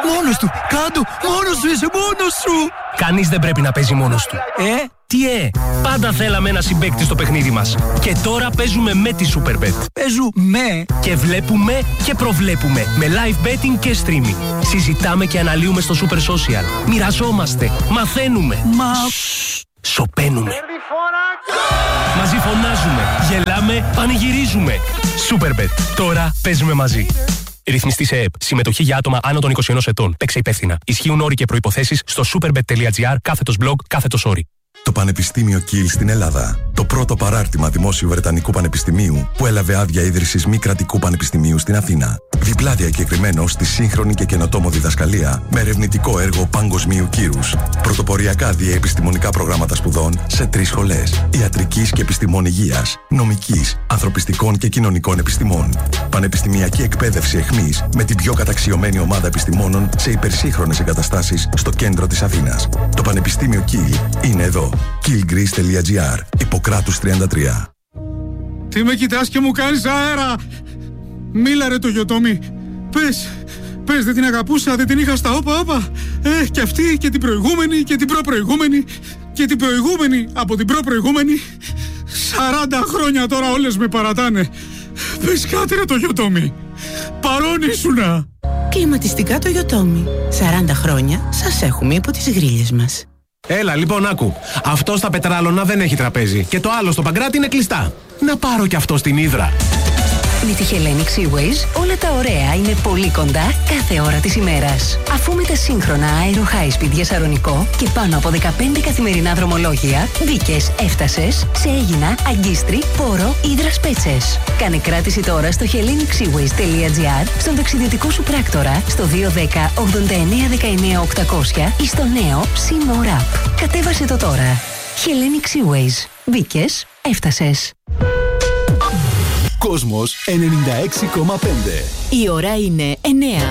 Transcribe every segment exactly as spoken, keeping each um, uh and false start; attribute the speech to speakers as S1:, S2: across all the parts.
S1: Μόνος του, κάτω, μόνος σου είσαι, μόνος σου.
S2: Κανείς δεν πρέπει να παίζει μόνος του.
S1: Ε?
S2: Τι ε, πάντα θέλαμε ένα συμπαίκτη στο παιχνίδι μας. Και τώρα παίζουμε με τη Superbet.
S1: Παίζουμε
S2: και βλέπουμε και προβλέπουμε με live betting και streaming. Συζητάμε και αναλύουμε στο Super Social. Μοιραζόμαστε, μαθαίνουμε.
S1: Μα...
S2: Σωπαίνουμε. Μαζί φωνάζουμε, γελάμε, πανηγυρίζουμε. Superbet. Τώρα παίζουμε μαζί. Ρυθμιστή σε ΕΕΠ. Συμμετοχή για άτομα άνω των είκοσι ένα ετών. Παίξε υπεύθυνα. Ισχύουν όροι και προϋποθέσεις στο superbet.gr κάθετος blog κάθετος όροι.
S3: Το Πανεπιστήμιο Κιλ στην Ελλάδα. Το πρώτο παράρτημα Δημόσιου Βρετανικού Πανεπιστημίου που έλαβε άδεια ίδρυσης μη κρατικού πανεπιστημίου στην Αθήνα. Διπλά διακεκριμένο στη σύγχρονη και καινοτόμο διδασκαλία με ερευνητικό έργο παγκοσμίου κύρους. Πρωτοποριακά διαεπιστημονικά προγράμματα σπουδών σε τρεις σχολές. Ιατρικής και επιστημών υγείας, νομικής, ανθρωπιστικών και κοινωνικών επιστημών. Πανεπιστημιακή εκπαίδευση εχμής με την πιο καταξιωμένη ομάδα επιστημόνων σε υπερσύγχρονες εγκαταστάσεις στο κέντρο της Αθήνας. Το Πανεπιστήμιο Κιλ είναι εδώ. κιλ-greece τελεία τζι άρ. Ιπποκράτους τριάντα τρία.
S4: Τι με κοιτάς και μου κάνεις αέρα? Μίλα ρε το Γιωτόμι. Πες, πες δεν την αγαπούσα, δεν την είχα στα όπα όπα. Ε, και αυτή και την προηγούμενη και την προπροηγούμενη και την προηγούμενη από την προπροηγούμενη. Σαράντα χρόνια τώρα όλες με παρατάνε. Πες κάτι ρε το Γιωτόμι. Παρόν ήσουνα.
S5: Κλιματιστικά το Γιωτόμι. σαράντα χρόνια σας έχουμε υπό τις γρίλες μας.
S6: Έλα, λοιπόν, άκου. Αυτό στα Πετράλωνα δεν έχει τραπέζι. Και το άλλο στο Παγκράτη είναι κλειστά. Να πάρω κι αυτό στην Ύδρα.
S7: Με τη Hellenic Seaways όλα τα ωραία είναι πολύ κοντά κάθε ώρα της ημέρας. Αφού με τα σύγχρονα Aero High Speed για Σαρονικό και πάνω από δεκαπέντε καθημερινά δρομολόγια, μπήκες, έφτασες σε Αίγινα, Αγκίστρι, Πόρο, Ύδρας Πέτσες. Κάνε κράτηση τώρα στο hellenic seaways τελεία gr, στον ταξιδιωτικό σου πράκτορα, στο δύο ένα μηδέν ογδόντα εννέα δεκαεννέα οκτακόσια ή στο νέο SeaMore App. Κατέβασε το τώρα. Hellenic Seaways. Μπήκες, έφτασες.
S8: Κόσμος ενενήντα έξι κόμμα πέντε.
S7: Η ώρα είναι εννέα.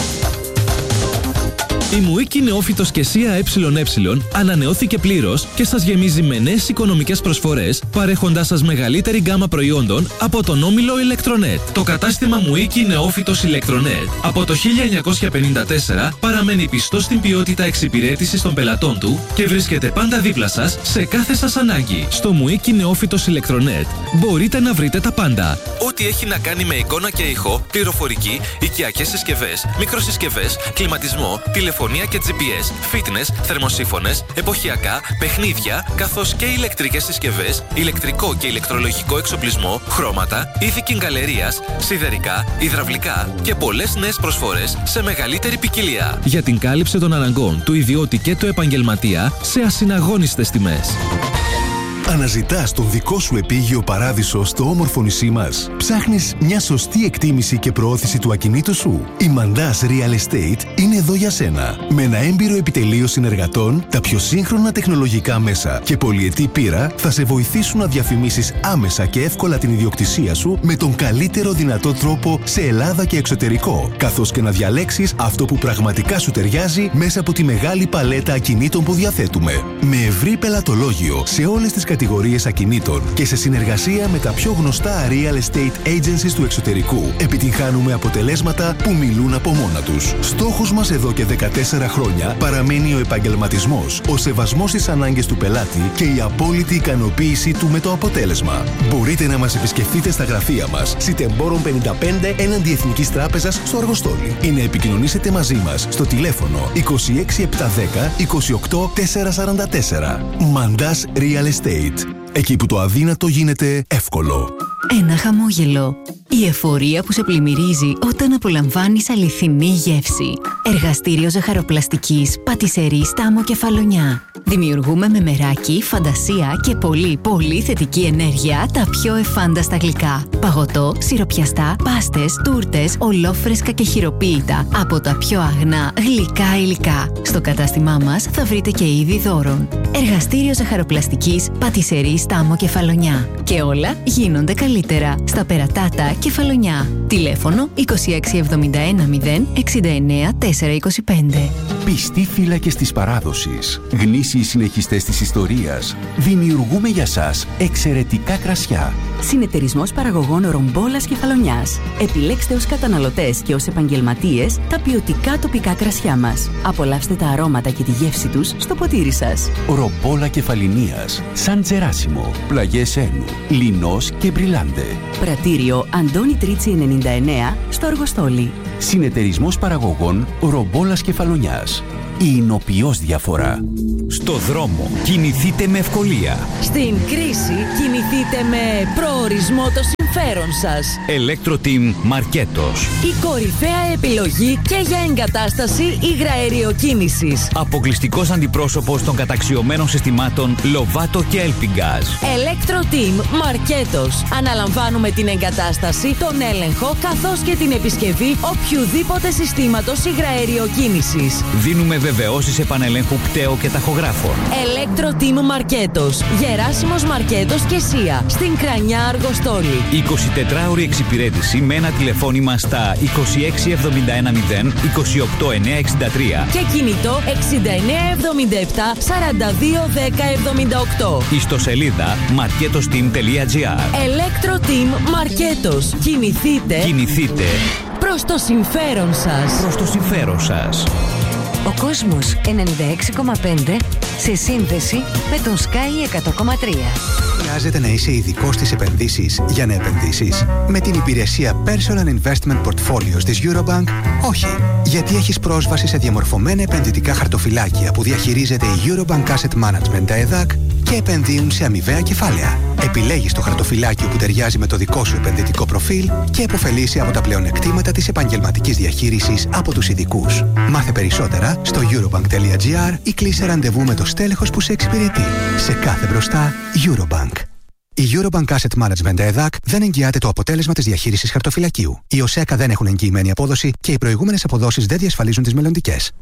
S9: Η Μουίκη Νεόφυτος και ΣΥΑ ΕΕ ανανεώθηκε πλήρως και σας γεμίζει με νέες οικονομικές προσφορές, παρέχοντάς σας μεγαλύτερη γκάμα προϊόντων από τον όμιλο Electronet. Το κατάστημα Μουίκη Νεόφυτος Electronet από το χίλια εννιακόσια πενήντα τέσσερα παραμένει πιστό στην ποιότητα εξυπηρέτησης των πελατών του και βρίσκεται πάντα δίπλα σας σε κάθε σας ανάγκη. Στο Μουίκη Νεόφυτος Electronet μπορείτε να βρείτε τα πάντα.
S10: Ό,τι έχει να κάνει με εικόνα και ήχο, πληροφορική, οικιακές συσκευές, μικροσυσκευές, κλιματισμό, τηλεφωνία και τζι πι ες, fitness, θερμοσύφωνες, εποχιακά, παιχνίδια, καθώς και ηλεκτρικές συσκευές, ηλεκτρικό και ηλεκτρολογικό εξοπλισμό, χρώματα, είδη κιγκαλερίας, σιδερικά, υδραυλικά και πολλές νέες προσφορές σε μεγαλύτερη ποικιλία.
S9: Για την κάλυψη των αναγκών του ιδιώτη και του επαγγελματία σε ασυναγώνιστες τιμές.
S8: Αναζητάς τον δικό σου επίγειο παράδεισο στο όμορφο νησί μας. Ψάχνεις μια σωστή εκτίμηση και προώθηση του ακινήτου σου. Η Mandas Real Estate είναι εδώ για σένα. Με ένα έμπειρο επιτελείο συνεργατών, τα πιο σύγχρονα τεχνολογικά μέσα και πολυετή πείρα θα σε βοηθήσουν να διαφημίσεις άμεσα και εύκολα την ιδιοκτησία σου με τον καλύτερο δυνατό τρόπο σε Ελλάδα και εξωτερικό, καθώς και να διαλέξεις αυτό που πραγματικά σου ταιριάζει μέσα από τη μεγάλη παλέτα ακινήτων που διαθέτουμε. Με ευρύ πελατολόγιο σε όλες τις κατηγορίες ακινήτων και σε συνεργασία με τα πιο γνωστά real estate agencies του εξωτερικού, επιτυγχάνουμε αποτελέσματα που μιλούν από μόνα τους. Στόχος μας εδώ και δεκατέσσερα χρόνια παραμένει ο επαγγελματισμός, ο σεβασμός στις ανάγκες του πελάτη και η απόλυτη ικανοποίησή του με το αποτέλεσμα. Μπορείτε να μας επισκεφτείτε στα γραφεία μας, Σιτεμπόρων πενήντα πέντε έναντι Εθνικής Τράπεζας στο Αργοστόλι, ή να επικοινωνήσετε μαζί μας στο τηλέφωνο είκοσι έξι επτακόσια δέκα είκοσι οκτώ τετρακόσια σαράντα τέσσερα. Mandas Real Estate. Εκεί που το αδύνατο γίνεται εύκολο.
S7: Ένα χαμόγελο. Η εφορία που σε πλημμυρίζει όταν απολαμβάνεις αληθινή γεύση. Εργαστήριο ζαχαροπλαστικής, πατισερή Στάμο Κεφαλονιά. Δημιουργούμε με μεράκι, φαντασία και πολύ πολύ θετική ενέργεια τα πιο εφάνταστα γλυκά. Παγωτό, σιροπιαστά, πάστες, τούρτες, ολόφρεσκα και χειροποίητα από τα πιο αγνά γλυκά υλικά. Στο κατάστημά μας θα βρείτε και είδη δώρων. Εργαστήριο ζαχαροπλαστικής, πατισερή Στάμο Κεφαλονιά. Και όλα γίνονται καλύτερα στα Περατάτα Κεφαλονιά. Τηλέφωνο είκοσι έξι εβδομήντα ένα μηδέν εξήντα εννέα τετρακόσια είκοσι πέντε.
S11: Πιστοί φύλακες της παράδοσης, γνήσιοι συνεχιστές της ιστορίας, δημιουργούμε για σας εξαιρετικά κρασιά.
S7: Συνεταιρισμός παραγωγών Ρομπόλας Κεφαλονιάς. Επιλέξτε ως καταναλωτές και ως επαγγελματίες τα ποιοτικά τοπικά κρασιά μας. Απολαύστε τα αρώματα και τη γεύση τους στο ποτήρι σας.
S11: Ρομπόλα Κεφαλινίας, Σαν Τζεράσιμο, Πλαγιές Ένου, Λινός και Μπριλάντε.
S7: Πρατήριο Αντώνη Τρίτσι ενενήντα εννέα στο Αργοστόλι.
S11: Συνεταιρισμός παραγωγών Ρομπόλας Κεφαλονιάς. Η εινοποιώς διαφορά.
S12: Στο δρόμο κινηθείτε με ευκολία.
S13: Στην κρίση κινηθείτε με προορισμό το συμφέρον σας.
S12: Electro-Team Μαρκέτος.
S13: Η κορυφαία επιλογή και για εγκατάσταση υγραεριοκίνησης.
S12: Αποκλειστικός αντιπρόσωπος των καταξιωμένων συστημάτων Lovato και Elpingaz.
S13: Electro-Team Μαρκέτος. Αναλαμβάνουμε την εγκατάσταση, τον έλεγχο καθώς και την επισκευή οποιουδήποτε συστήματος υγραεριοκίνησης.
S12: Δίνουμε βεβαιώσεις επανελέγχου πτέο και ταχογράφων.
S13: Electro-Team Μαρκέτος. Γεράσιμος Μαρκέτος και Σία. Στην Κρανιά Αργοστόλη.
S12: εικοσιτετράωρη εξυπηρέτηση με ένα τηλεφώνημα στα είκοσι έξι εβδομήντα ένα μηδέν είκοσι οκτώ εννιακόσια εξήντα τρία
S13: και κινητό εξήντα εννέα εβδομήντα επτά σαράντα δύο δέκα εβδομήντα οκτώ.
S12: Ιστοσελίδα marketosteam τελεία gr.
S13: Electro-Team Μαρκέτος. Κινηθείτε.
S12: Κινηθείτε
S13: προς το συμφέρον σας.
S12: Προς το συμφέρον σας.
S14: Ο κόσμος ενενήντα έξι κόμμα πέντε σε σύνδεση με τον Sky εκατό κόμμα τρία.
S15: Χρειάζεται να είσαι ειδικός στις επενδύσεις για να επενδύσεις. Με την υπηρεσία Personal Investment Portfolios της Eurobank, όχι. Γιατί έχεις πρόσβαση σε διαμορφωμένα επενδυτικά χαρτοφυλάκια που διαχειρίζεται η Eurobank Asset Management, τα ΕΔΑΚ, και επενδύουν σε αμοιβαία κεφάλαια. Επιλέγεις το χαρτοφυλάκιο που ταιριάζει με το δικό σου επενδυτικό προφίλ και επωφελείσαι από τα πλεονεκτήματα της επαγγελματικής διαχείρισης από τους ειδικούς. Μάθε περισσότερα στο eurobank τελεία gr ή κλείσε ραντεβού με το στέλεχος που σε εξυπηρετεί. Σε κάθε μπροστά, Eurobank. Η Eurobank Asset Management ΕΔΑΚ δεν εγγυάται το αποτέλεσμα της διαχείρισης χαρτοφυλακίου. Οι ΟΣΕΚΑ δεν έχουν εγγυημένη απόδοση και οι προηγούμενες αποδόσεις δεν διασφαλίζουν τις μελλοντικές.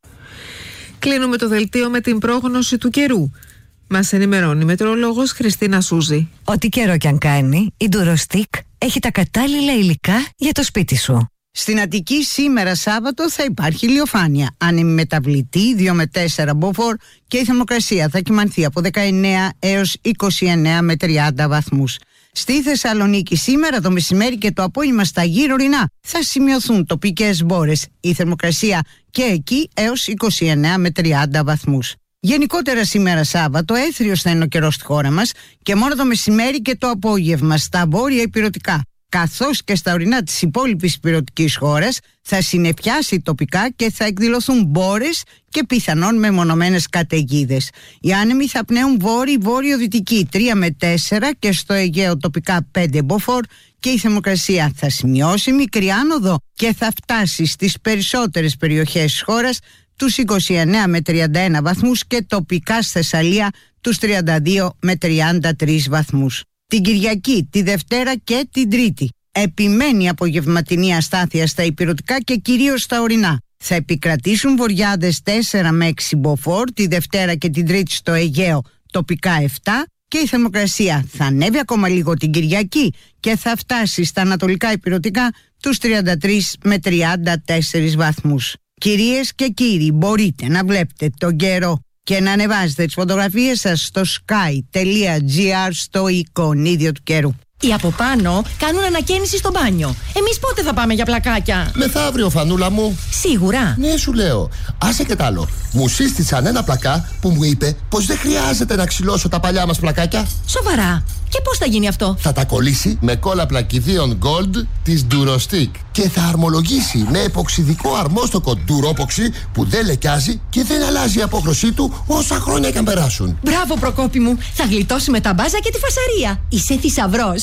S16: Κλείνουμε το δελτίο με την πρόγνωση του καιρού. Μας ενημερώνει η μετεωρολόγος Χριστίνα Σούζη.
S14: Ό,τι καιρό κι αν κάνει, η Durostick έχει τα κατάλληλα υλικά για το σπίτι σου.
S17: Στην Αττική σήμερα Σάββατο θα υπάρχει ηλιοφάνεια, ανεμιμεταβλητή δύο με τέσσερα μποφόρ και η θερμοκρασία θα κυμανθεί από δεκαεννέα έως είκοσι εννέα με τριάντα βαθμούς. Στη Θεσσαλονίκη σήμερα το μεσημέρι και το απόγευμα στα γύρω ορεινά θα σημειωθούν τοπικές μπόρες, η θερμοκρασία και εκεί έως είκοσι εννέα με τριάντα βαθμούς. Γενικότερα σήμερα Σάββατο έθριος θα είναι ο καιρός στη χώρα μας και μόνο το μεσημέρι και το απόγευμα στα βόρεια ηπειρωτικά, καθώς και στα ορεινά της υπόλοιπης ηπειρωτικής χώρας θα συννεφιάσει τοπικά και θα εκδηλωθούν μπόρες και πιθανόν μεμονωμένες καταιγίδες. Οι άνεμοι θα πνέουν βόρειο-βόρειο-δυτική τρία με τέσσερα και στο Αιγαίο τοπικά πέντε μποφόρ και η θερμοκρασία θα σημειώσει μικρή άνοδο και θα φτάσει στις περισσότερες περιοχές της χώρας τους είκοσι εννέα με τριάντα ένα βαθμούς και τοπικά στη Θεσσαλία τους τριάντα δύο με τριάντα τρεις βαθμούς. Την Κυριακή, τη Δευτέρα και την Τρίτη επιμένει απογευματινή αστάθεια στα ηπειρωτικά και κυρίως στα ορεινά. Θα επικρατήσουν βοριάδες τέσσερα με έξι μποφόρ τη Δευτέρα και την Τρίτη στο Αιγαίο τοπικά επτά και η θερμοκρασία θα ανέβει ακόμα λίγο την Κυριακή και θα φτάσει στα ανατολικά ηπειρωτικά τους τριάντα τρεις με τριάντα τέσσερις βαθμούς. Κυρίες και κύριοι, μπορείτε να βλέπετε τον καιρό και να ανεβάζετε τις φωτογραφίες σας στο sky τελεία gr στο εικονίδιο του καιρού.
S18: Οι από πάνω κάνουν ανακαίνιση στο μπάνιο. Εμείς πότε θα πάμε για πλακάκια?
S19: Μεθαύριο, φανούλα μου.
S18: Σίγουρα.
S19: Ναι, σου λέω. Άσε και τ' άλλο. Μου σύστησαν ένα πλακά που μου είπε πως δεν χρειάζεται να ξυλώσω τα παλιά μας πλακάκια.
S18: Σοβαρά. Και πώς θα γίνει αυτό?
S19: Θα τα κολλήσει με κόλλα πλακιδίων Gold της Durostick και θα αρμολογήσει με εποξιδικό αρμόστοκο Duropoxy που δεν λεκιάζει και δεν αλλάζει η απόχρωσή του όσα χρόνια και αν περάσουν.
S18: Μπράβο, Προκόπη μου. Θα γλιτώσουμε τα μπάζα και τη φασαρία. Είσαι θησαυρός.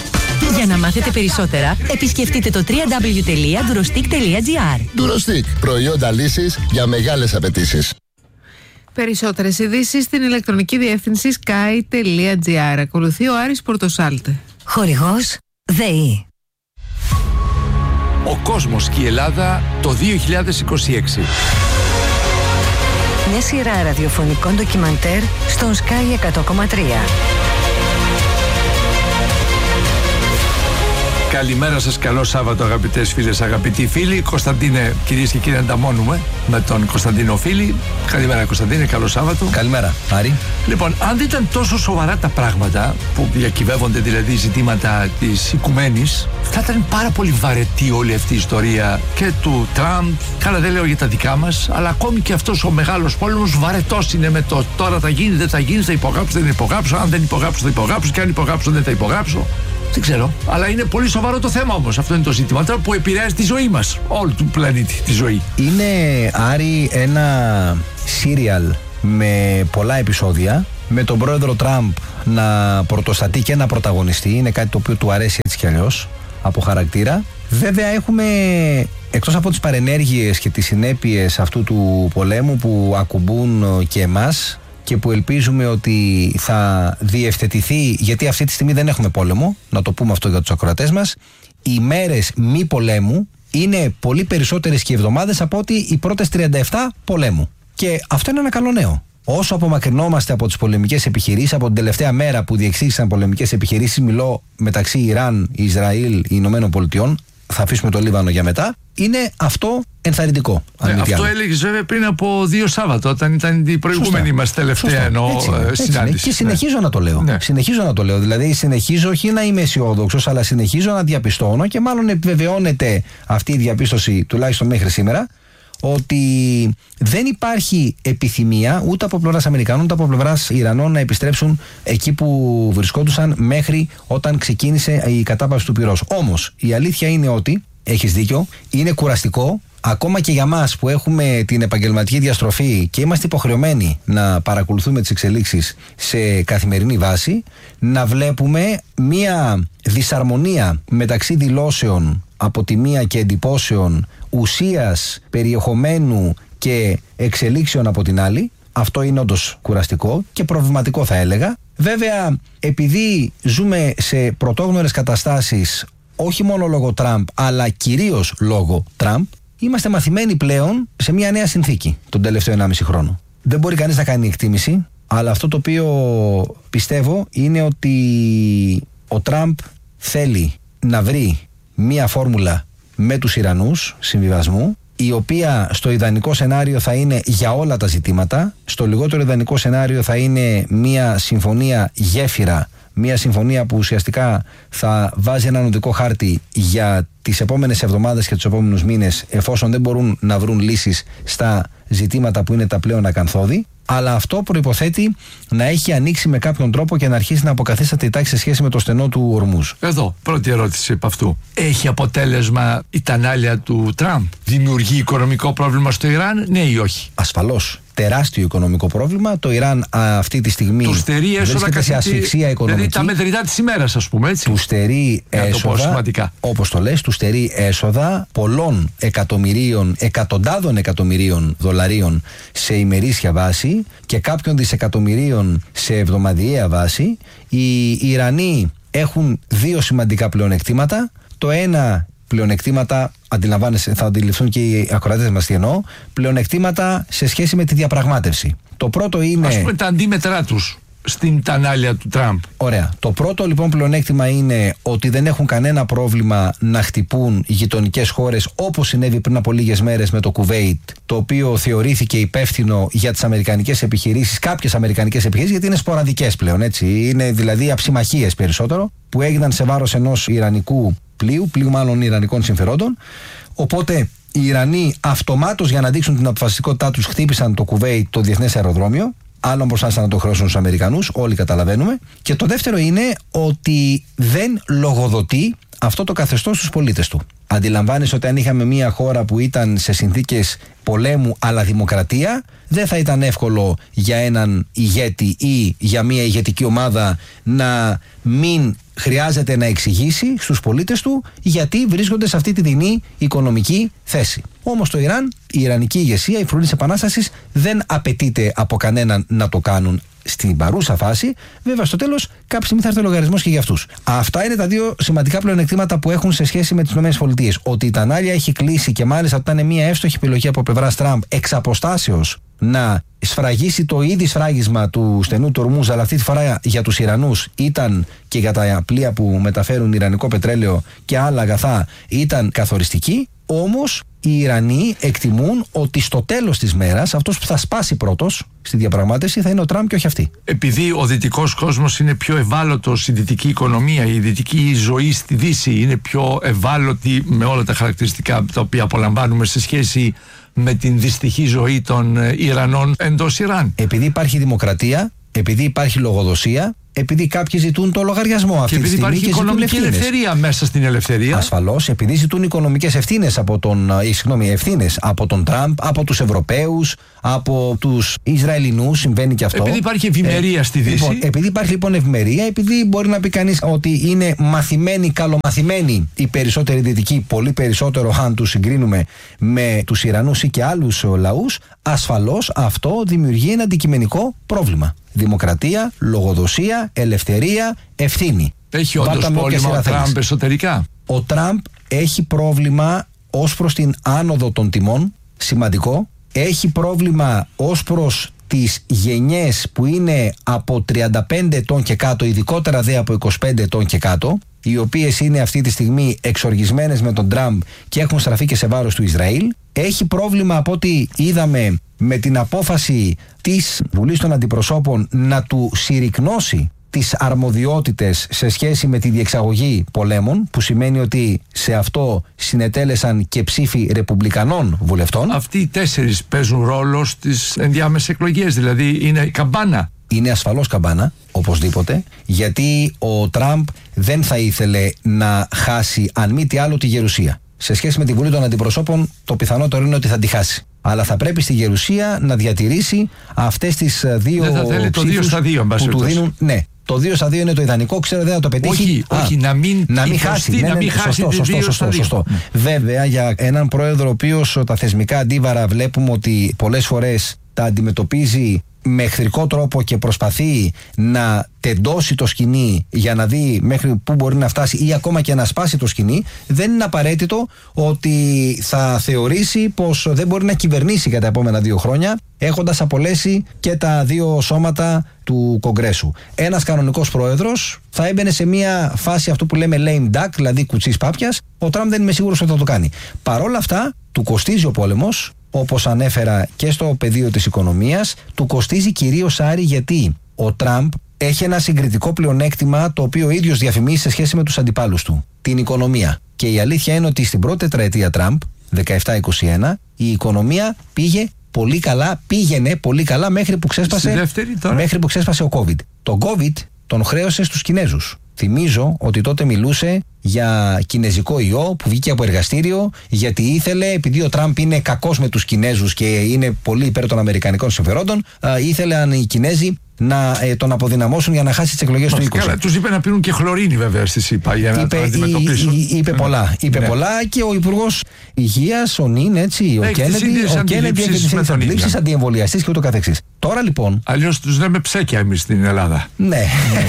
S18: Για να μάθετε περισσότερα, επισκεφτείτε το double-u double-u double-u τελεία durostick τελεία gr.
S19: Durostick. Προϊόντα λύσης για μεγάλες απαιτήσεις.
S16: Περισσότερες ειδήσεις στην ηλεκτρονική διεύθυνση sky τελεία gr. Ακολουθεί ο Άρης Πορτοσάλτε.
S14: Χορηγός ΔΕΗ.
S11: Ο κόσμος και η Ελλάδα το δύο χιλιάδες είκοσι έξι.
S14: Μια σειρά ραδιοφωνικών ντοκιμαντέρ στον Sky εκατό κόμμα τρία.
S1: Καλημέρα σας, καλό Σάββατο αγαπητές φίλες, αγαπητοί φίλοι. Κωνσταντίνε, κυρίες και κύριοι, ανταμώνουμε με τον Κωνσταντίνο Φίλη. Καλημέρα Κωνσταντίνε, καλό Σάββατο.
S20: Καλημέρα Άρη.
S1: Λοιπόν, αν δεν ήταν τόσο σοβαρά τα πράγματα που διακυβεύονται, δηλαδή ζητήματα της οικουμένης, θα ήταν πάρα πολύ βαρετή όλη αυτή η ιστορία και του Τραμπ. Καλά, δεν λέω για τα δικά μας, αλλά ακόμη και αυτός ο μεγάλος πόλεμος βαρετός είναι με το τώρα θα γίνει, δεν θα γίνει, θα υπογράψω, δεν υπογράψω, αν δεν υπογράψω θα υπογράψω και αν υπογράψω δεν θα υπογράψω. Δεν ξέρω, αλλά είναι πολύ σοβαρό το θέμα όμως. Αυτό είναι το ζήτημα τώρα που επηρεάζει τη ζωή μας, όλου του πλανήτη τη ζωή.
S20: Είναι, Άρη, ένα σύριαλ με πολλά επεισόδια, με τον πρόεδρο Τραμπ να πρωτοστατεί και να πρωταγωνιστεί. Είναι κάτι το οποίο του αρέσει έτσι κι αλλιώς από χαρακτήρα. Βέβαια έχουμε, εκτός από τις παρενέργειες και τις συνέπειες αυτού του πολέμου που ακουμπούν και εμάς και που ελπίζουμε ότι θα διευθετηθεί, γιατί αυτή τη στιγμή δεν έχουμε πόλεμο, να το πούμε αυτό για τους ακροατές μας, οι μέρες μη πολέμου είναι πολύ περισσότερες και εβδομάδες από ότι οι πρώτες τριάντα επτά πολέμου. Και αυτό είναι ένα καλό νέο. Όσο απομακρυνόμαστε από τις πολεμικές επιχειρήσεις, από την τελευταία μέρα που διεξήγησαν πολεμικές επιχειρήσεις, μιλώ μεταξύ Ιράν, Ισραήλ, Ηνωμένων Πολιτειών, θα αφήσουμε το Λίβανο για μετά, είναι αυτό ενθαρρυντικό.
S1: Ναι, αυτό έλεγες βέβαια πριν από δύο Σάββατο, όταν ήταν η προηγούμενη μας τελευταία εννοώ συνάντηση.
S20: Και συνεχίζω ναι. να το λέω. Ναι. Συνεχίζω να το λέω. Δηλαδή, συνεχίζω όχι να είμαι αισιόδοξος, αλλά συνεχίζω να διαπιστώνω και μάλλον επιβεβαιώνεται αυτή η διαπίστωση, τουλάχιστον μέχρι σήμερα, ότι δεν υπάρχει επιθυμία ούτε από πλευράς Αμερικανών ούτε από πλευράς Ιρανών να επιστρέψουν εκεί που βρισκόντουσαν μέχρι όταν ξεκίνησε η κατάπαυση του πυρός. Όμως η αλήθεια είναι ότι, έχεις δίκιο, είναι κουραστικό ακόμα και για μας που έχουμε την επαγγελματική διαστροφή και είμαστε υποχρεωμένοι να παρακολουθούμε τις εξελίξεις σε καθημερινή βάση, να βλέπουμε μία δυσαρμονία μεταξύ δηλώσεων από τη μία και εντυπώσεων, ουσίας, περιεχομένου και εξελίξεων από την άλλη. Αυτό είναι όντως κουραστικό και προβληματικό, θα έλεγα. Βέβαια, επειδή ζούμε σε πρωτόγνωρες καταστάσεις, όχι μόνο λόγω Τραμπ, αλλά κυρίως λόγω Τραμπ, είμαστε μαθημένοι πλέον σε μια νέα συνθήκη τον τελευταίο ενάμιση χρόνο. Δεν μπορεί κανείς να κάνει εκτίμηση, αλλά αυτό το οποίο πιστεύω είναι ότι ο Τραμπ θέλει να βρει μία φόρμουλα με τους Ιρανούς συμβιβασμού, η οποία στο ιδανικό σενάριο θα είναι για όλα τα ζητήματα, στο λιγότερο ιδανικό σενάριο θα είναι μία συμφωνία γέφυρα, μία συμφωνία που ουσιαστικά θα βάζει έναν οδικό χάρτη για τις επόμενες εβδομάδες και τους επόμενους μήνες, εφόσον δεν μπορούν να βρουν λύσεις στα ζητήματα που είναι τα πλέον ακανθώδη. Αλλά αυτό προϋποθέτει να έχει ανοίξει με κάποιον τρόπο και να αρχίσει να αποκαθίσταται η τάξη σε σχέση με το στενό του Ορμούζ.
S1: Εδώ, πρώτη ερώτηση από αυτού. Έχει αποτέλεσμα η τανάλια του Τραμπ? Δημιουργεί οικονομικό πρόβλημα στο Ιράν, ναι ή όχι?
S20: Ασφαλώς. Τεράστιο οικονομικό πρόβλημα. Το Ιράν α, αυτή τη στιγμή βρίσκεται σε ασφυξία οικονομική.
S1: Δηλαδή τα μετρητά της ημέρας, ας πούμε, έτσι.
S20: Του στερεί έσοδα, όπως το λες, του στερεί έσοδα πολλών εκατομμυρίων, εκατοντάδων εκατομμυρίων δολαρίων σε ημερήσια βάση και κάποιων δισεκατομμυρίων σε εβδομαδιαία βάση. Οι Ιρανοί έχουν δύο σημαντικά πλεονεκτήματα. Το ένα πλεονεκτήματα, αντιλαμβάνεσαι, θα αντιληφθούν και οι ακροατές μας τι εννοώ, πλεονεκτήματα σε σχέση με τη διαπραγμάτευση. Το πρώτο είναι,
S1: ας πούμε, τα αντίμετρά τους στην τανάλια του Τραμπ.
S20: Ωραία. Το πρώτο λοιπόν πλεονέκτημα είναι ότι δεν έχουν κανένα πρόβλημα να χτυπούν γειτονικές χώρες, όπως συνέβη πριν από λίγες μέρες με το Κουβέιτ, το οποίο θεωρήθηκε υπεύθυνο για τις αμερικανικές επιχειρήσεις, κάποιες αμερικανικές επιχειρήσεις, γιατί είναι σποραδικές πλέον, έτσι. Είναι δηλαδή αψιμαχίες περισσότερο, που έγιναν σε βάρος ενός ιρανικού πλοίου, πλοίου μάλλον ιρανικών συμφερόντων. Οπότε οι Ιρανοί αυτομάτως, για να δείξουν την αποφασιστικότητά τους, χτύπησαν το Κουβέιτ, το διεθνές αεροδρόμιο. Άλλον προσπάθησαν να το χρεώσουν στους Αμερικανούς, όλοι καταλαβαίνουμε. Και το δεύτερο είναι ότι δεν λογοδοτεί αυτό το καθεστώς στους πολίτες του. Αντιλαμβάνεσαι ότι αν είχαμε μια χώρα που ήταν σε συνθήκες πολέμου αλλά δημοκρατία, δεν θα ήταν εύκολο για έναν ηγέτη ή για μια ηγετική ομάδα να μην χρειάζεται να εξηγήσει στους πολίτες του γιατί βρίσκονται σε αυτή τη δεινή οικονομική θέση. Όμως το Ιράν, η Ιρανική ηγεσία, η φρουρή της Επανάστασης δεν απαιτείται από κανέναν να το κάνουν στην παρούσα φάση. Βέβαια, στο τέλος, κάποια στιγμή θα έρθει ο λογαριασμός και για αυτούς. Αυτά είναι τα δύο σημαντικά πλεονεκτήματα που έχουν σε σχέση με τις ΗΠΑ. Ότι η τανάλια έχει κλείσει και μάλιστα ότι ήταν μια εύστοχη επιλογή από πλευράς Τραμπ εξ αποστάσεως να σφραγίσει το ήδη σφράγισμα του στενού του Ορμούζ, αλλά αυτή τη φορά για τους Ιρανούς ήταν και για τα πλοία που μεταφέρουν ιρανικό πετρέλαιο και άλλα αγαθά ήταν καθοριστική. Όμως οι Ιρανοί εκτιμούν ότι στο τέλος της μέρας αυτός που θα σπάσει πρώτος στη διαπραγμάτευση θα είναι ο Τραμπ και όχι αυτοί.
S1: Επειδή ο δυτικός κόσμος είναι πιο ευάλωτος, η δυτική οικονομία, η δυτική ζωή στη Δύση είναι πιο ευάλωτη με όλα τα χαρακτηριστικά τα οποία απολαμβάνουμε σε σχέση με την δυστυχή ζωή των Ιρανών εντός Ιράν.
S20: Επειδή υπάρχει δημοκρατία, επειδή υπάρχει λογοδοσία, επειδή κάποιοι ζητούν το λογαριασμό αυτή
S1: και
S20: τη στιγμή.
S1: Υπάρχει
S20: και
S1: οικονομική ελευθερία μέσα στην ελευθερία.
S20: Ασφαλώς, επειδή ζητούν οικονομικές ευθύνες από τον, ε, συγγνώμη, ευθύνες από τον Τραμπ, από τους Ευρωπαίους, από τους Ισραηλινούς, συμβαίνει και αυτό.
S1: Επειδή υπάρχει ευημερία ε, στη Δύση.
S20: Λοιπόν, επειδή υπάρχει λοιπόν ευημερία, επειδή μπορεί να πει κανείς ότι είναι μαθημένοι, καλομαθημένοι οι περισσότεροι δυτικοί, πολύ περισσότερο αν τους συγκρίνουμε με τους Ιρανούς ή και άλλους λαούς, ασφαλώς αυτό δημιουργεί ένα αντικειμενικό πρόβλημα. Δημοκρατία, λογοδοσία, ελευθερία, ευθύνη.
S1: Έχει όντως πρόβλημα ο Τραμπ εσωτερικά?
S20: Ο Τραμπ έχει πρόβλημα ως προς την άνοδο των τιμών, σημαντικό. Έχει πρόβλημα ως προς τις γενιές που είναι από τριάντα πέντε ετών και κάτω, ειδικότερα δε από είκοσι πέντε ετών και κάτω, οι οποίες είναι αυτή τη στιγμή εξοργισμένες με τον Τραμπ και έχουν στραφεί και σε βάρος του Ισραήλ. Έχει πρόβλημα από ό,τι είδαμε με την απόφαση της Βουλής των Αντιπροσώπων να του συρρικνώσει τις αρμοδιότητες σε σχέση με τη διεξαγωγή πολέμων, που σημαίνει ότι σε αυτό συνετέλεσαν και ψήφοι ρεπουμπλικανών βουλευτών.
S1: Αυτοί οι τέσσερις παίζουν ρόλο στις ενδιάμεσες εκλογές, δηλαδή είναι καμπάνα.
S20: Είναι ασφαλώς καμπάνα, οπωσδήποτε, γιατί ο Τραμπ δεν θα ήθελε να χάσει, αν μη τι άλλο, τη γερουσία. Σε σχέση με τη Βουλή των Αντιπροσώπων, το πιθανότερο είναι ότι θα τη χάσει. Αλλά θα πρέπει στη γερουσία να διατηρήσει αυτές τις δύο
S1: δεν θα θέλει το δύο στα δύο,
S20: που του δίνουν. Ναι, το δύο στα δύο είναι το ιδανικό, ξέρω δεν θα το πετύχει.
S1: Όχι,
S20: Α,
S1: όχι να μην,
S20: να μην χάσει. Ναι,
S1: να μην
S20: ναι,
S1: χάσει
S20: σωστό, σωστό, σωστό, σωστό. Mm. Βέβαια, για έναν πρόεδρο ο οποίος τα θεσμικά αντίβαρα βλέπουμε ότι πολλές φορές τα αντιμετωπίζει με εχθρικό τρόπο και προσπαθεί να τεντώσει το σκηνή για να δει μέχρι πού μπορεί να φτάσει ή ακόμα και να σπάσει το σκηνή, δεν είναι απαραίτητο ότι θα θεωρήσει πως δεν μπορεί να κυβερνήσει για τα επόμενα δύο χρόνια, έχοντας απολέσει και τα δύο σώματα του Κογκρέσου. Ένας κανονικός πρόεδρος θα έμπαινε σε μια φάση αυτού που λέμε lame duck, δηλαδή κουτσής πάπιας. Ο Τραμπ δεν είμαι σίγουρος ότι θα το κάνει. Παρόλα αυτά, του κοστίζει ο πόλεμος. Όπως ανέφερα και στο πεδίο της οικονομίας, του κοστίζει κυρίως, Άρη, γιατί ο Τραμπ έχει ένα συγκριτικό πλεονέκτημα το οποίο ο ίδιος διαφημίζει σε σχέση με τους αντιπάλους του, την οικονομία. Και η αλήθεια είναι ότι στην πρώτη τετραετία Τραμπ, δεκαεπτά είκοσι ένα, η οικονομία πήγε πολύ καλά, πήγαινε πολύ καλά μέχρι που ξέσπασε,
S1: δεύτερη,
S20: μέχρι που ξέσπασε ο COVID. Το COVID τον χρέωσε στους Κινέζους. Θυμίζω ότι τότε μιλούσε για κινέζικο ιό που βγήκε από εργαστήριο, γιατί ήθελε, επειδή ο Τραμπ είναι κακός με τους Κινέζους και είναι πολύ υπέρ των αμερικανικών συμφερόντων, α, ήθελαν οι Κινέζοι να ε, τον αποδυναμώσουν για να χάσει τις εκλογές του είκοσι.
S1: Καλά, τους είπε να πίνουν και χλωρίνη βέβαια στη ΣΥΠΑ για να
S20: είπε,
S1: το αντιμετωπίσουν.
S20: Είπε, είπε πολλά, είπε ναι. πολλά και ο Υπουργός Υγείας, ο Νίν, έτσι, ο Κέννεντι, ο Κέννεντι έχει τις αντιλήψεις, αντιεμβολιαστής και ούτω καθεξής. Τώρα λοιπόν.
S1: Αλλιώς τους λέμε ψέκια εμείς στην Ελλάδα.
S20: Ναι.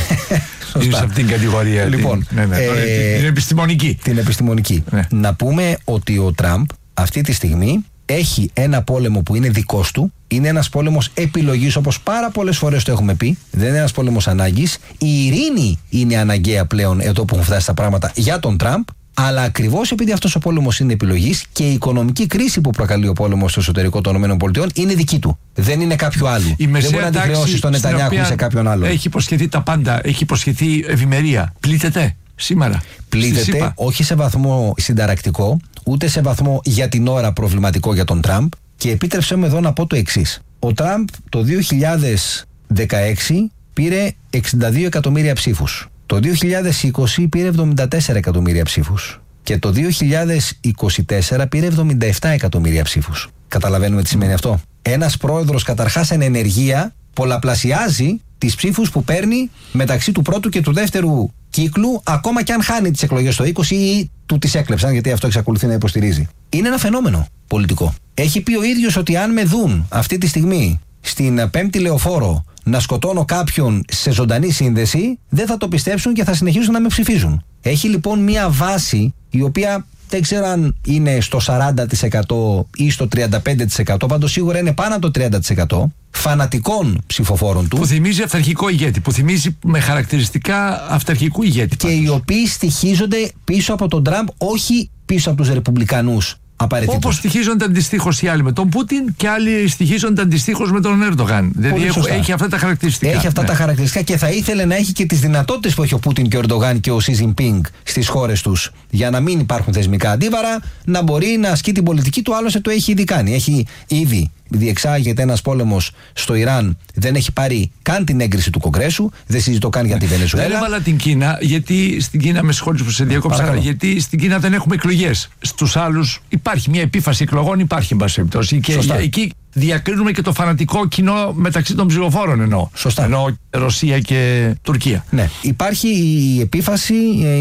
S1: Είναι σε αυτήν την κατηγορία.
S20: Λοιπόν,
S1: την, ναι, ναι, ε, την επιστημονική.
S20: Την επιστημονική. Ναι. Να πούμε ότι ο Τραμπ αυτή τη στιγμή έχει ένα πόλεμο που είναι δικός του. Είναι ένας πόλεμος επιλογής, όπως πάρα πολλές φορές το έχουμε πει. Δεν είναι ένας πόλεμος ανάγκης. Η ειρήνη είναι αναγκαία πλέον εδώ που έχουν φτάσει τα πράγματα για τον Τραμπ. Αλλά ακριβώς επειδή αυτός ο πόλεμος είναι επιλογής και η οικονομική κρίση που προκαλεί ο πόλεμος στο εσωτερικό των ΗΠΑ είναι δική του. Δεν είναι κάποιου άλλου.
S1: Η
S20: δεν μπορεί να τη χρεώσει στον Νετανιάχου ή σε κάποιον άλλον.
S1: Έχει υποσχεθεί τα πάντα. Έχει υποσχεθεί ευημερία. Πλήττεται σήμερα.
S20: Πλήττεται όχι σε βαθμό συνταρακτικό, ούτε σε βαθμό για την ώρα προβληματικό για τον Τραμπ. Και επίτρεψέ μου εδώ να πω το εξής. Ο Τραμπ το δύο χιλιάδες δεκαέξι πήρε εξήντα δύο εκατομμύρια ψήφους. Το δύο χιλιάδες είκοσι πήρε εβδομήντα τέσσερα εκατομμύρια ψήφους. Και το δύο χιλιάδες είκοσι τέσσερα πήρε εβδομήντα επτά εκατομμύρια ψήφους. Καταλαβαίνουμε τι σημαίνει αυτό. Ένας πρόεδρος καταρχάς εν ενεργεία πολλαπλασιάζει τις ψήφους που παίρνει μεταξύ του πρώτου και του δεύτερου κύκλου, ακόμα και αν χάνει τις εκλογές το είκοσι ή του τις έκλεψαν, γιατί αυτό εξακολουθεί να υποστηρίζει. Είναι ένα φαινόμενο πολιτικό. Έχει πει ο ίδιος ότι αν με δουν αυτή τη στιγμή στην Πέμπτη Λεωφόρο να σκοτώνω κάποιον σε ζωντανή σύνδεση, δεν θα το πιστέψουν και θα συνεχίσουν να με ψηφίζουν. Έχει λοιπόν μία βάση η οποία Δεν ξέρω αν είναι στο σαράντα τοις εκατό ή στο τριάντα πέντε τοις εκατό, πάντως σίγουρα είναι πάνω από το τριάντα τοις εκατό φανατικών ψηφοφόρων του.
S1: Που θυμίζει αυταρχικό ηγέτη, που θυμίζει με χαρακτηριστικά αυταρχικού ηγέτη.
S20: Και οι οποίοι στοιχίζονται πίσω από τον Τραμπ, όχι πίσω από τους Ρεπουμπλικανούς.
S1: Όπως στοιχίζονται αντιστοίχως οι άλλοι με τον Πούτιν και άλλοι στοιχίζονται αντιστοίχως με τον Ερντογάν. Δηλαδή έχει, έχει αυτά τα χαρακτηριστικά.
S20: Έχει αυτά ναι. τα χαρακτηριστικά και θα ήθελε να έχει και τις δυνατότητες που έχει ο Πούτιν και ο Ερντογάν και ο Σι Τζινπίνγκ στις χώρες τους, για να μην υπάρχουν θεσμικά αντίβαρα, να μπορεί να ασκεί την πολιτική του. Άλλωστε το έχει ήδη κάνει. Έχει ήδη διεξάγεται ένας πόλεμος στο Ιράν, δεν έχει πάρει καν την έγκριση του Κογκρέσου, δεν συζητώ καν για τη Βενεζουέλα.
S1: Δεν έβαλα την Κίνα, γιατί στην Κίνα, με συγχωρείτε που σε διακόψα, γιατί στην Κίνα δεν έχουμε εκλογές. Στους άλλους υπάρχει μια επίφαση εκλογών, υπάρχει εν πάση περιπτώσει. Και εκεί διακρίνουμε και το φανατικό κοινό μεταξύ των ψηφοφόρων εννοώ.
S20: Σωστά.
S1: Ενώ Ρωσία και Τουρκία.
S20: Ναι. Υπάρχει η επίφαση,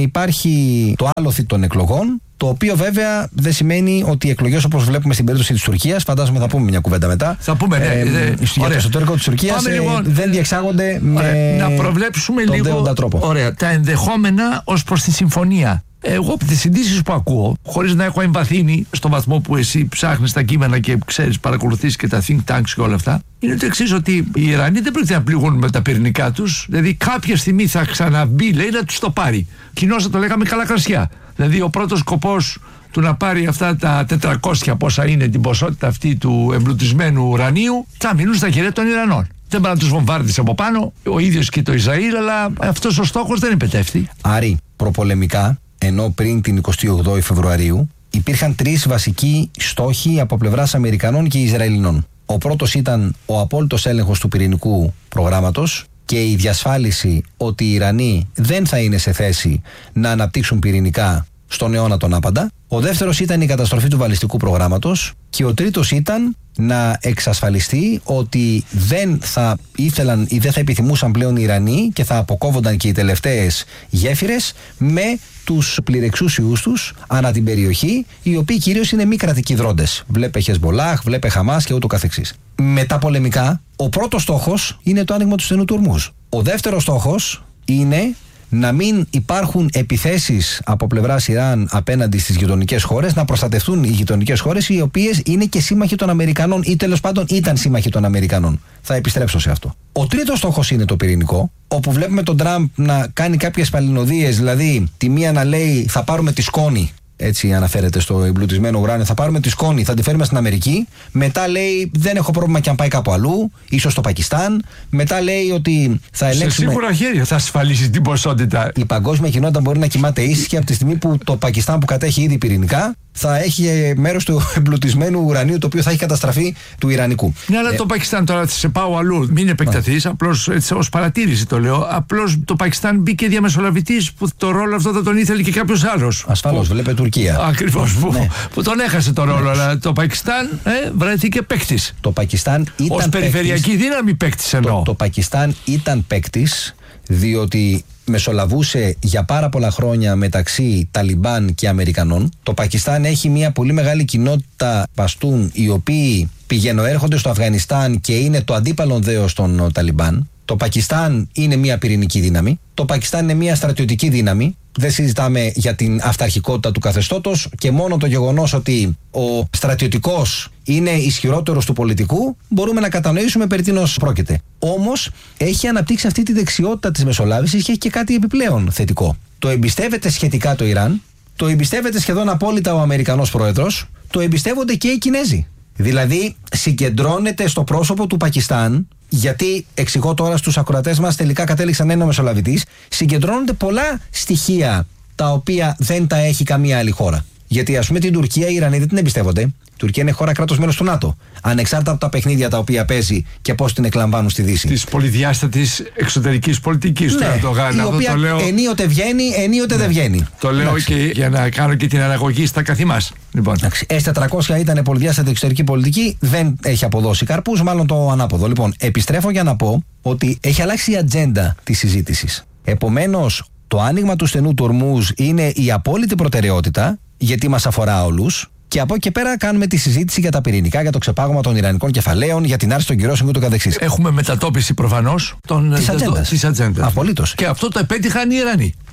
S20: υπάρχει το άλοθη των εκλογών. Το οποίο βέβαια δεν σημαίνει ότι οι εκλογές, όπως βλέπουμε στην περίπτωση της Τουρκίας, φαντάζομαι θα πούμε μια κουβέντα μετά.
S1: Θα πούμε, ναι. Ε,
S20: ε, για το εσωτερικό της Τουρκίας ε, λοιπόν, δεν διεξάγονται με
S1: να προβλέψουμε
S20: τον
S1: λίγο
S20: δέοντα τρόπο.
S1: Ωραία, τα ενδεχόμενα ως προς τη συμφωνία. Εγώ από τις ειδήσεις που ακούω, χωρίς να έχω εμβαθύνει στον βαθμό που εσύ ψάχνεις τα κείμενα και ξέρεις, παρακολουθείς και τα think tanks και όλα αυτά, είναι το εξής, ότι οι Ιρανοί δεν πρόκειται να πληγούν με τα πυρηνικά τους. Δηλαδή κάποια στιγμή θα ξαναμπεί, λέει, να τους το πάρει. Κοινώς θα το λέγαμε καλά κρασιά. Δηλαδή ο πρώτος σκοπός του να πάρει αυτά τα τετρακόσια πόσα είναι την ποσότητα αυτή του εμπλουτισμένου ουρανίου θα μείνουν στα χέρια των Ιρανών. Δεν πάει να τους βομβάρδισε από πάνω ο ίδιος και το Ισραήλ, αλλά αυτός ο στόχος δεν επετεύχθη.
S20: Άρη, προπολεμικά, ενώ πριν την εικοστή όγδοη Φεβρουαρίου υπήρχαν τρεις βασικοί στόχοι από πλευράς Αμερικανών και Ισραηλινών. Ο πρώτος ήταν ο απόλυτος έλεγχος του πυρηνικού προγράμματος και η διασφάλιση ότι οι Ιρανοί δεν θα είναι σε θέση να αναπτύξουν πυρηνικά στον αιώνα τον άπαντα. Ο δεύτερος ήταν η καταστροφή του βαλιστικού προγράμματος και ο τρίτος ήταν να εξασφαλιστεί ότι δεν θα ήθελαν ή δεν θα επιθυμούσαν πλέον οι Ιρανοί και θα αποκόβονταν και οι τελευταίες γέφυρες με τους πληρεξούσιους τους ανά την περιοχή, οι οποίοι κυρίως είναι μη κρατικοί δρόντες. Βλέπε Χεσμολάχ, βλέπε Χαμάς και ούτω καθεξής. Μετά πολεμικά, ο πρώτος στόχος είναι το άνοιγμα του στενού του Ορμούζ. Ο δεύτερος στόχος είναι να μην υπάρχουν επιθέσεις από πλευράς Ιράν απέναντι στις γειτονικές χώρες, να προστατευτούν οι γειτονικές χώρες, οι οποίες είναι και σύμμαχοι των Αμερικανών ή τέλος πάντων ήταν σύμμαχοι των Αμερικανών. Θα επιστρέψω σε αυτό. Ο τρίτος στόχος είναι το πυρηνικό, όπου βλέπουμε τον Τραμπ να κάνει κάποιες παλινοδίες, δηλαδή τη μία να λέει θα πάρουμε τη σκόνη. Έτσι αναφέρεται στο εμπλουτισμένο ουράνιο. Θα πάρουμε τη σκόνη, θα τη φέρουμε στην Αμερική. Μετά λέει δεν έχω πρόβλημα και αν πάει κάπου αλλού, ίσως στο Πακιστάν. Μετά λέει ότι θα ελέγξουμε.
S1: Σε σίγουρα χέρια θα ασφαλίσει την ποσότητα.
S20: Η παγκόσμια κοινότητα μπορεί να κοιμάται ήσυχη από τη στιγμή που το Πακιστάν, που κατέχει ήδη πυρηνικά, θα έχει μέρος του εμπλουτισμένου ουρανίου το οποίο θα έχει καταστραφεί του Ιρανικού.
S1: Ναι, αλλά ε... το Πακιστάν τώρα, σε πάω αλλού, μην επεκταθείς, απλώς ως παρατήρηση το λέω. Απλώς το Πακιστάν μπήκε διαμεσολαβητής που το ρόλο αυτό θα τον ήθελε και κάποιος άλλος.
S20: Ασφαλώς, βλέπε Τουρκία.
S1: Ακριβώς, που, ναι. που τον έχασε το ρόλο, ναι. Αλλά το Πακιστάν ε, βρέθηκε παίκτης.
S20: Το Πακιστάν ήταν
S1: ως περιφερειακή παίκτης, δύναμη παίκτης εννοώ.
S20: Το, το Πακιστάν ήταν παίκτης, διότι μεσολαβούσε για πάρα πολλά χρόνια μεταξύ Ταλιμπάν και Αμερικανών. Το Πακιστάν έχει μια πολύ μεγάλη κοινότητα Παστούν, οι οποίοι πηγαινοέρχονται στο Αφγανιστάν και είναι το αντίπαλο δέος των Ταλιμπάν. Το Πακιστάν είναι μια πυρηνική δύναμη. Το Πακιστάν είναι μια στρατιωτική δύναμη. Δεν συζητάμε για την αυταρχικότητα του καθεστώτος και μόνο το γεγονός ότι ο στρατιωτικός είναι ισχυρότερος του πολιτικού μπορούμε να κατανοήσουμε περί τίνος πρόκειται. Όμως έχει αναπτύξει αυτή τη δεξιότητα της μεσολάβησης και έχει και κάτι επιπλέον θετικό. Το εμπιστεύεται σχετικά το Ιράν, το εμπιστεύεται σχεδόν απόλυτα ο Αμερικανός πρόεδρος, το εμπιστεύονται και οι Κινέζοι. Δηλαδή συγκεντρώνεται στο πρόσωπο του Πακιστάν, γιατί εξηγώ τώρα στους ακροατές μας, τελικά κατέληξαν να είναι ο μεσολαβητής, συγκεντρώνονται πολλά στοιχεία τα οποία δεν τα έχει καμία άλλη χώρα. Γιατί ας πούμε την Τουρκία οι Ιρανοί δεν την εμπιστεύονται. Η Τουρκία είναι χώρα κράτος μέλος του ΝΑΤΟ. Ανεξάρτητα από τα παιχνίδια τα οποία παίζει και πώς την εκλαμβάνουν στη Δύση.
S1: Της πολυδιάστατης εξωτερικής πολιτικής του Ερντογάν.
S20: Η οποία το λέω... ενίοτε βγαίνει, ενίοτε ναι. δεν βγαίνει.
S1: Το λέω και για να κάνω και την αναγωγή στα καθημάς. Λοιπόν.
S20: ες τετρακόσια ήταν πολυδιάστατη εξωτερική πολιτική, δεν έχει αποδώσει καρπούς, μάλλον το ανάποδο. Λοιπόν, επιστρέφω για να πω ότι έχει αλλάξει η ατζέντα της συζήτησης. Επομένως, το άνοιγμα του στενού του Ορμούζ είναι η απόλυτη προτεραιότητα, γιατί μας αφορά όλους. Και από εκεί και πέρα κάνουμε τη συζήτηση για τα πυρηνικά, για το ξεπάγωμα των Ιρανικών κεφαλαίων, για την άρση των κυρώσεων και ούτω καθεξής.
S1: Έχουμε μετατόπιση προφανώς
S20: της ατζέντας.
S1: Ατζέντας.
S20: Απολύτως.
S1: Και αυτό το επέτυχαν οι Ιρανοί.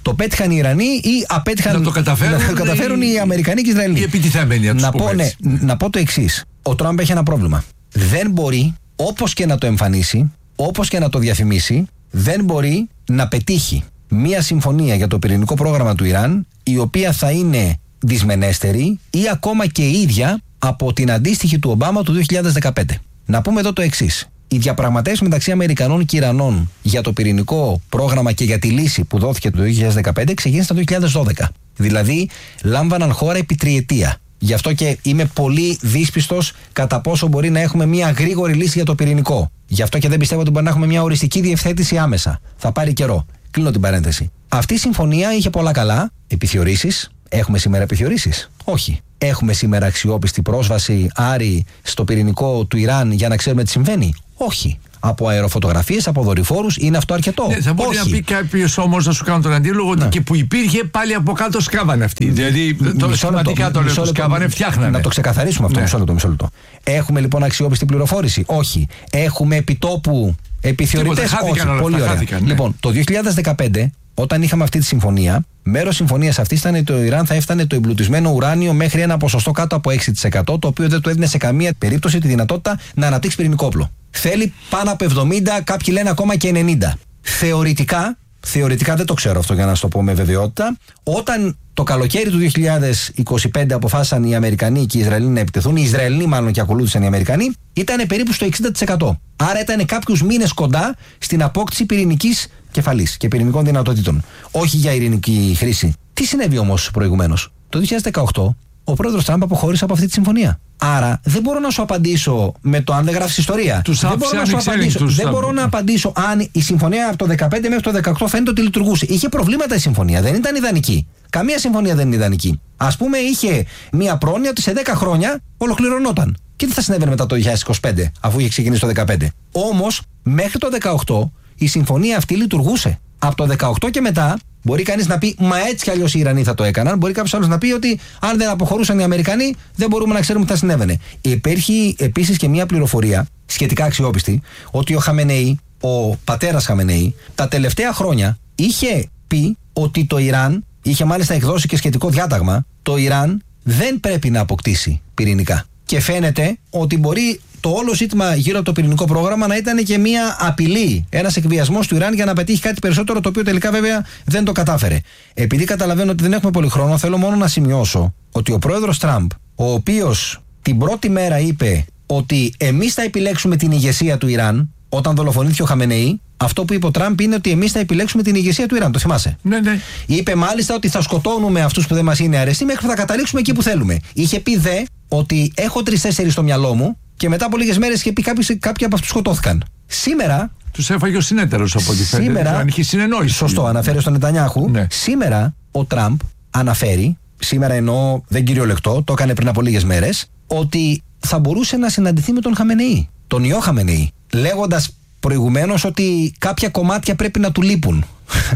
S20: Το πέτυχαν οι Ιρανοί ή απέτυχαν
S1: να το καταφέρουν,
S20: να το καταφέρουν οι, οι Αμερικανοί και οι Ισραηλοί.
S1: Οι επιτιθέμενοι,
S20: να, πω, ναι, να πω το εξής. Ο Τραμπ έχει ένα πρόβλημα. Δεν μπορεί, όπως και να το εμφανίσει, όπως και να το διαφημίσει, δεν μπορεί να πετύχει μία συμφωνία για το πυρηνικό πρόγραμμα του Ιράν, η οποία θα είναι δυσμενέστερη ή ακόμα και ίδια από την αντίστοιχη του Ομπάμα του δύο χιλιάδες δεκαπέντε. Να πούμε εδώ το εξής. Οι διαπραγματεύσεις μεταξύ Αμερικανών και Ιρανών για το πυρηνικό πρόγραμμα και για τη λύση που δόθηκε το δύο χιλιάδες δεκαπέντε ξεκίνησαν το δύο χιλιάδες δώδεκα. Δηλαδή, λάμβαναν χώρα επί τριετία. Γι' αυτό και είμαι πολύ δύσπιστος κατά πόσο μπορεί να έχουμε μια γρήγορη λύση για το πυρηνικό. Γι' αυτό και δεν πιστεύω ότι μπορεί να έχουμε μια οριστική διευθέτηση άμεσα. Θα πάρει καιρό. Κλείνω την παρένθεση. Αυτή η συμφωνία είχε πολλά καλά. Επιθεωρήσεις. Έχουμε σήμερα επιθεωρήσεις? Όχι. Έχουμε σήμερα αξιόπιστη πρόσβαση, Άρη, στο πυρηνικό του Ιράν για να ξέρουμε τι συμβαίνει? Όχι. Από αεροφωτογραφίες, από δορυφόρους, είναι αυτό αρκετό?
S1: Ναι, θα μπορεί
S20: Όχι.
S1: να πει κάποιο όμως, να σου κάνω τον αντίλογο, ότι
S20: ναι.
S1: και που υπήρχε πάλι από κάτω σκάβανε αυτοί. Δηλαδή, το σημαντικά το λέω, το σκάβανε, φτιάχνανε.
S20: Να το ξεκαθαρίσουμε αυτό, ναι. μισό λεπτό, μισό λεπτό. Έχουμε λοιπόν αξιόπιστη πληροφόρηση? Όχι. Έχουμε επιτόπου επιθεωρητές? Όχι.
S1: Όλα,
S20: πολύ ωραία.
S1: χάθηκαν, ναι.
S20: Λοιπόν, το δύο χιλιάδες δεκαπέντε, όταν είχαμε αυτή τη συμφωνία, μέρος συμφωνίας αυτής ήταν ότι το Ιράν θα έφτανε το εμπλουτισμένο ουράνιο μέχρι ένα ποσοστό κάτω από έξι τοις εκατό, το οποίο δεν του έδινε σε καμία περίπτωση τη δυνατότητα να αναπτύξει πυρηνικό όπλο. Θέλει πάνω από εβδομήντα, κάποιοι λένε ακόμα και ενενήντα. Θεωρητικά, θεωρητικά δεν το ξέρω αυτό για να σου το πω με βεβαιότητα, όταν το καλοκαίρι του δύο χιλιάδες είκοσι πέντε αποφάσισαν οι Αμερικανοί και οι Ισραηλοί να επιτεθούν, οι Ισραηλοί μάλλον και ακολούθησαν οι Αμερικανοί, ήταν περίπου στο εξήντα τοις εκατό. Άρα ήταν κάποιους μήνες κοντά στην απόκτηση πυρηνικής κεφαλής και πυρηνικών δυνατοτήτων. Όχι για ειρηνική χρήση. Τι συνέβη όμως προηγουμένως? Το δύο χιλιάδες δεκαοκτώ ο πρόεδρος Τραμπ αποχώρησε από αυτή τη συμφωνία. Άρα δεν μπορώ να σου απαντήσω με το αν δεν γράφεις ιστορία.
S1: Τους
S20: δεν μπορώ, να, σου απαντήσω, δεν μπορώ να απαντήσω αν η συμφωνία από το δεκαπέντε μέχρι το δεκαοκτώ φαίνεται ότι λειτουργούσε. Είχε προβλήματα η συμφωνία, δεν ήταν ιδανική. Καμία συμφωνία δεν είναι ιδανική. Ας πούμε, είχε μία πρόνοια ότι σε δέκα χρόνια ολοκληρωνόταν. Και τι θα συνέβαινε μετά το δύο χιλιάδες είκοσι πέντε, αφού είχε ξεκινήσει το δεκαπέντε. Όμως, μέχρι το δεκαοκτώ η συμφωνία αυτή λειτουργούσε. Από το δεκαοκτώ και μετά, μπορεί κανείς να πει, μα έτσι κι αλλιώς οι Ιρανοί θα το έκαναν. Μπορεί κάποιος άλλος να πει ότι αν δεν αποχωρούσαν οι Αμερικανοί, δεν μπορούμε να ξέρουμε τι θα συνέβαινε. Υπήρχε επίσης και μια πληροφορία σχετικά αξιόπιστη, ότι ο Χαμενεή, ο πατέρας Χαμενεή, τα τελευταία χρόνια είχε πει ότι το Ιράν, είχε μάλιστα εκδώσει και σχετικό διάταγμα, το Ιράν δεν πρέπει να αποκτήσει πυρηνικά. Και φαίνεται ότι μπορεί το όλο ζήτημα γύρω από το πυρηνικό πρόγραμμα να ήταν και μια απειλή, ένας εκβιασμός του Ιράν για να πετύχει κάτι περισσότερο, το οποίο τελικά βέβαια δεν το κατάφερε. Επειδή καταλαβαίνω ότι δεν έχουμε πολύ χρόνο, θέλω μόνο να σημειώσω ότι ο πρόεδρος Τραμπ, ο οποίος την πρώτη μέρα είπε ότι εμείς θα επιλέξουμε την ηγεσία του Ιράν, όταν δολοφονήθηκε ο Χαμενεή, αυτό που είπε ο Τραμπ είναι ότι εμείς θα επιλέξουμε την ηγεσία του Ιράν. Το θυμάσαι?
S1: Ναι, ναι.
S20: Είπε μάλιστα ότι θα σκοτώνουμε αυτούς που δεν μας είναι αρεστοί μέχρι που θα καταλήξουμε εκεί που θέλουμε. Είχε πει δε ότι έχω τρεις-τέσσερις στο μυαλό μου και μετά από λίγες μέρες είχε πει κάποιοι, κάποιοι από αυτούς σκοτώθηκαν. Σήμερα.
S1: Τους έφαγε ο συνέτερος από ό,τι φαίνεται.
S20: Σήμερα.
S1: Αν είχε συνεννόηση.
S20: Σωστό, αναφέρει στον Νετανιάχου. Ναι. Σήμερα ο Τραμπ αναφέρει, σήμερα εννοώ δεν κυριολεκτό, το έκανε πριν από λίγες μέρες, ότι θα μπορούσε να συναντηθεί με τον Χαμενεή, τον ιό Χαμενεή, λέγοντας προηγουμένως ότι κάποια κομμάτια πρέπει να του λείπουν.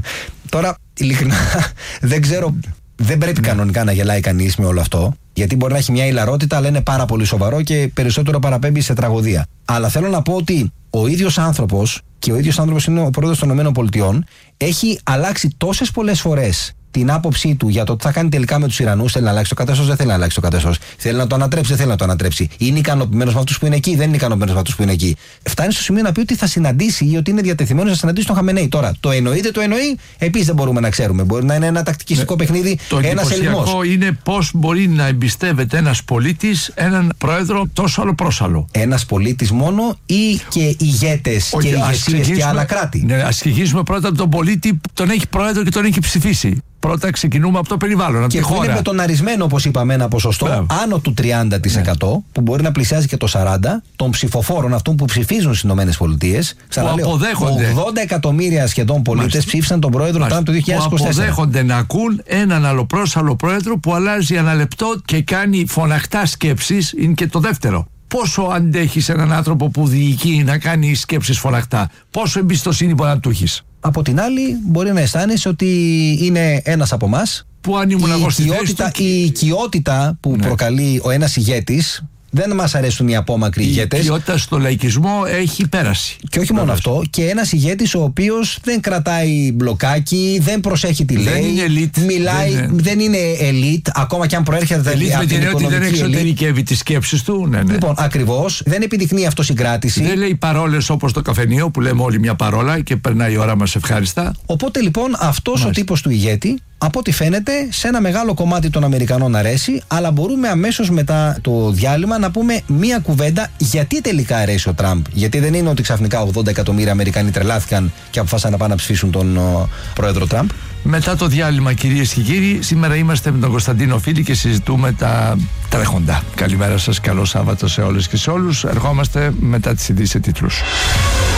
S20: Τώρα, ειλικρινά, δεν ξέρω, δεν πρέπει κανονικά να γελάει κανείς με όλο αυτό, γιατί μπορεί να έχει μια ηλαρότητα, αλλά είναι πάρα πολύ σοβαρό και περισσότερο παραπέμπει σε τραγωδία. Αλλά θέλω να πω ότι ο ίδιος άνθρωπος, και ο ίδιος άνθρωπος είναι ο πρόεδρος των ΗΠΑ, έχει αλλάξει τόσες πολλές φορές την άποψή του για το τι θα κάνει τελικά με τους Ιρανούς. Θέλει να αλλάξει το καθεστώς, δεν θέλει να αλλάξει το καθεστώς. Θέλει να το ανατρέψει, δεν θέλει να το ανατρέψει. Είναι ικανοποιημένος με αυτούς που είναι εκεί, δεν είναι ικανοποιημένος με αυτούς που είναι εκεί. Φτάνει στο σημείο να πει ότι θα συναντήσει ή ότι είναι διατεθειμένος να συναντήσει τον Χαμενεή. Τώρα, το εννοείται, το εννοεί, επίσης δεν μπορούμε να ξέρουμε. Μπορεί να είναι ένα τακτικιστικό ναι. παιχνίδι, ένας ελιγμός.
S1: Το είναι πώς μπορεί να εμπιστεύεται ένας πολίτης έναν πρόεδρο τόσο αλλοπρόσαλλο.
S20: Ένας πολίτης μόνο ή και ηγέτες και ηγεσίες και άλλα κράτη?
S1: Ναι, ας ξεκινήσουμε πρώτα από τον πολίτη που τον έχει πρόεδρο και τον έχει ψηφίσει. Πρώτα ξεκινούμε από το περιβάλλον, από
S20: και
S1: τη χώρα.
S20: Και είναι μπετοναρισμένο, όπως είπαμε, ένα ποσοστό Μπράβο. άνω του τριάντα τοις εκατό, ναι. που μπορεί να πλησιάζει και το σαράντα τοις εκατό των ψηφοφόρων αυτών που ψηφίζουν στις ΗΠΑ. Ξαναλέω, ογδόντα εκατομμύρια σχεδόν πολίτες ψήφισαν τον πρόεδρο Τραμπ το δύο χιλιάδες είκοσι τέσσερα.
S1: Που αποδέχονται να ακούν έναν αλλοπρόσαλλο πρόεδρο που αλλάζει ένα λεπτό και κάνει φωναχτά σκέψεις. Είναι και το δεύτερο. Πόσο αντέχεις έναν άνθρωπο που διοικεί να κάνει σκέψεις φωναχτά? Πόσο εμπιστοσύνη μπορεί να του έχεις?
S20: Από την άλλη, μπορεί να αισθάνεσαι ότι είναι ένας από εμάς.
S1: Που αν ήμουν εγώ στη θέση του...
S20: Η οικειότητα που ναι. προκαλεί ο ένας ηγέτης, Δεν μας αρέσουν οι απόμακροι ηγέτες.
S1: Η ποιότητα στο λαϊκισμό έχει πέρασει.
S20: Και όχι μόνο αυτό, και ένας ηγέτης ο οποίος δεν κρατάει μπλοκάκι, δεν προσέχει τι
S1: δεν
S20: λέει.
S1: Είναι elite,
S20: μιλάει, δεν είναι, δεν είναι elite, ακόμα και αν προέρχεται
S1: elite
S20: από την
S1: ότι δεν εξωτερικεύει τις σκέψεις του. Ναι, ναι.
S20: Λοιπόν, ακριβώς, δεν επιδεικνύει αυτοσυγκράτηση.
S1: Δεν λέει παρόλες όπως το καφενείο που λέμε όλοι μια παρόλα και περνάει η ώρα μας ευχάριστα.
S20: Οπότε λοιπόν αυτός Μάλιστα. ο τύπος του ηγέτη, από ό,τι φαίνεται, σε ένα μεγάλο κομμάτι των Αμερικανών αρέσει, αλλά μπορούμε αμέσως μετά το διάλειμμα να πούμε μία κουβέντα γιατί τελικά αρέσει ο Τραμπ. Γιατί δεν είναι ότι ξαφνικά ογδόντα εκατομμύρια Αμερικανοί τρελάθηκαν και αποφάσισαν να πάνε να ψηφίσουν τον ο, πρόεδρο Τραμπ.
S1: Μετά το διάλειμμα, κυρίες και κύριοι, σήμερα είμαστε με τον Κωνσταντίνο Φίλη και συζητούμε τα τρέχοντα. Καλημέρα σας, καλό Σάββατο σε όλες και σε όλους. Ερχόμαστε μετά τις ειδήσεις τίτλους.